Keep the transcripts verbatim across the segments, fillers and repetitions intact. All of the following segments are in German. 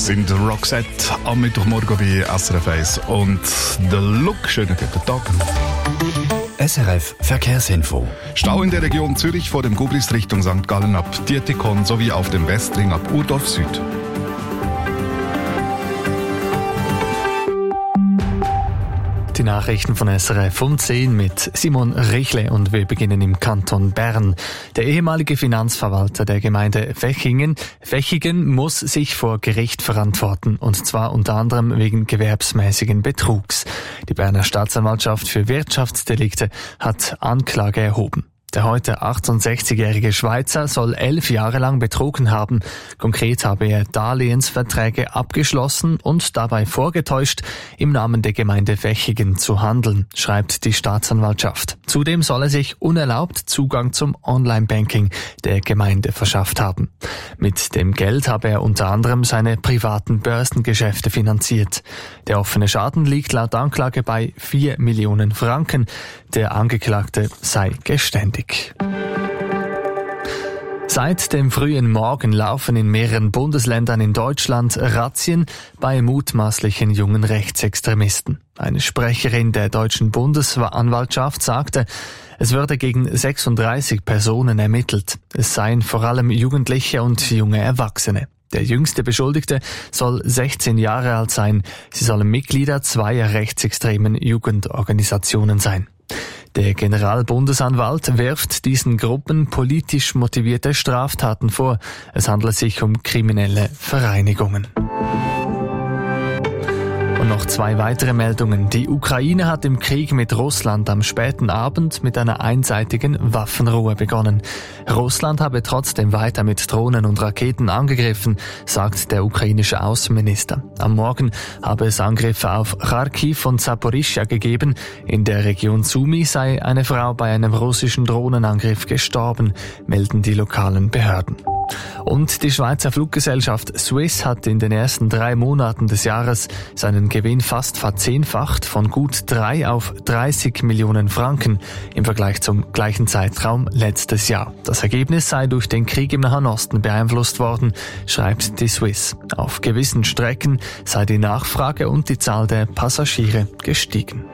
Das sind Roxette am Mittwochmorgen bei S R F eins und der Look. Schönen guten Tag. S R F Verkehrsinfo. Stau in der Region Zürich vor dem Gubrist Richtung Sankt Gallen ab Dietikon sowie auf dem Westring ab Urdorf Süd. Die Nachrichten von S R F um zehn mit Simon Richle und wir beginnen im Kanton Bern. Der ehemalige Finanzverwalter der Gemeinde Vechingen, Vechigen muss sich vor Gericht verantworten und zwar unter anderem wegen gewerbsmäßigen Betrugs. Die Berner Staatsanwaltschaft für Wirtschaftsdelikte hat Anklage erhoben. Der heute achtundsechzigjährige Schweizer soll elf Jahre lang betrogen haben. Konkret habe er Darlehensverträge abgeschlossen und dabei vorgetäuscht, im Namen der Gemeinde Vechigen zu handeln, schreibt die Staatsanwaltschaft. Zudem soll er sich unerlaubt Zugang zum Online-Banking der Gemeinde verschafft haben. Mit dem Geld habe er unter anderem seine privaten Börsengeschäfte finanziert. Der offene Schaden liegt laut Anklage bei vier Millionen Franken. Der Angeklagte sei geständig. Seit dem frühen Morgen laufen in mehreren Bundesländern in Deutschland Razzien bei mutmaßlichen jungen Rechtsextremisten. Eine Sprecherin der deutschen Bundesanwaltschaft sagte, es würde gegen sechsunddreißig Personen ermittelt. Es seien vor allem Jugendliche und junge Erwachsene. Der jüngste Beschuldigte soll sechzehn Jahre alt sein. Sie sollen Mitglieder zweier rechtsextremen Jugendorganisationen sein. Der Generalbundesanwalt wirft diesen Gruppen politisch motivierte Straftaten vor. Es handelt sich um kriminelle Vereinigungen. Und noch zwei weitere Meldungen. Die Ukraine hat im Krieg mit Russland am späten Abend mit einer einseitigen Waffenruhe begonnen. Russland habe trotzdem weiter mit Drohnen und Raketen angegriffen, sagt der ukrainische Außenminister. Am Morgen habe es Angriffe auf Kharkiv und Saporischschja gegeben. In der Region Sumy sei eine Frau bei einem russischen Drohnenangriff gestorben, melden die lokalen Behörden. Und die Schweizer Fluggesellschaft Swiss hat in den ersten drei Monaten des Jahres seinen Gewinn fast verzehnfacht, von gut drei auf dreißig Millionen Franken im Vergleich zum gleichen Zeitraum letztes Jahr. Das Ergebnis sei durch den Krieg im Nahen Osten beeinflusst worden, schreibt die Swiss. Auf gewissen Strecken sei die Nachfrage und die Zahl der Passagiere gestiegen.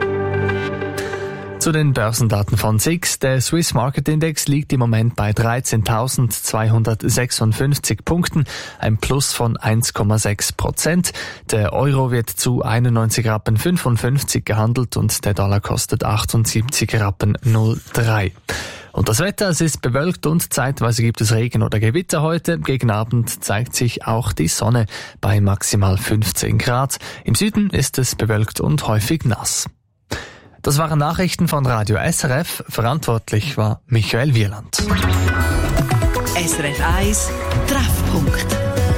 Zu den Börsendaten von S I X. Der Swiss Market Index liegt im Moment bei dreizehntausendzweihundertsechsundfünfzig Punkten, ein Plus von eins Komma sechs Prozent. Der Euro wird zu einundneunzig Rappen fünfundfünfzig gehandelt und der Dollar kostet achtundsiebzig Rappen null drei. Und das Wetter, es ist bewölkt und zeitweise gibt es Regen oder Gewitter heute. Gegen Abend zeigt sich auch die Sonne bei maximal fünfzehn Grad. Im Süden ist es bewölkt und häufig nass. Das waren Nachrichten von Radio S R F. Verantwortlich war Michael Wieland. S R F eins Treffpunkt.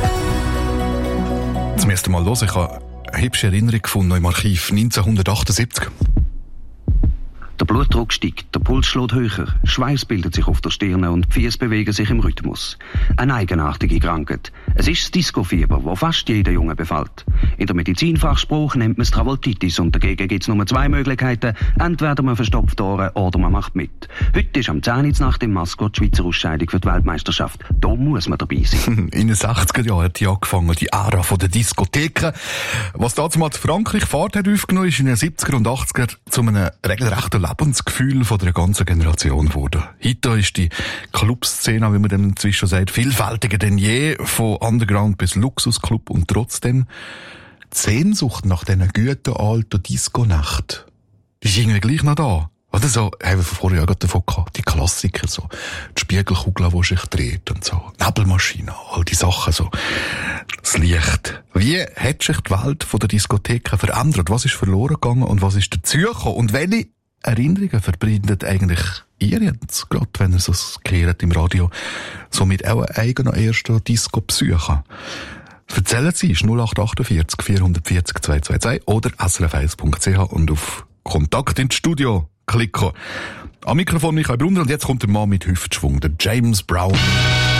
Zum ersten Mal los. Ich habe eine hübsche Erinnerung gefunden im Archiv neunzehnhundertachtundsiebzig. Der Blutdruck steigt, der Puls schlägt höher, Schweiß bildet sich auf der Stirn und die Füße bewegen sich im Rhythmus. Eine eigenartige Krankheit. Es ist das Disco-Fieber, das fast jeder Junge befällt. In der Medizinfachspruch nennt man es Travoltitis und dagegen gibt es nur zwei Möglichkeiten. Entweder man verstopft Ohren oder man macht mit. Heute ist am zehn Uhr Nacht im Mascot die Schweizer Ausscheidung für die Weltmeisterschaft. Da muss man dabei sein. In den sechziger Jahren hat die angefangen, die Ära der Diskotheken. Was damals Frankreich Fahrt hat aufgenommen, ist in den siebziger und achtziger zu einem regelrechten Lebensgefühl von der ganzen Generation geworden. Heute ist die Clubszene, wie man dem inzwischen sagt, vielfältiger denn je, von Underground bis Luxusclub und trotzdem die Sehnsucht nach diesen guten alten Disco-Nacht, die ist irgendwie gleich noch da. Oder so, haben wir vorher ja gerade davon gehabt, die Klassiker, so, die Spiegelkugel, die sich dreht und so, Nebelmaschine, all die Sachen, so, das Licht. Wie hat sich die Welt von der Diskotheken verändert? Was ist verloren gegangen und was ist dazugekommen? Und welche Erinnerungen verbindet eigentlich ihr jetzt, gerade wenn ihr so gehört im Radio, so mit eurer eigenen ersten Disco-Besuchen? Erzählen Sie, ist null acht achtundvierzig vierhundertvierzig zweihundertzweiundzwanzig oder s r f eins punkt c h und auf Kontakt ins Studio klicken. Am Mikrofon Michael Brunner und jetzt kommt der Mann mit Hüftschwung, der James Brown.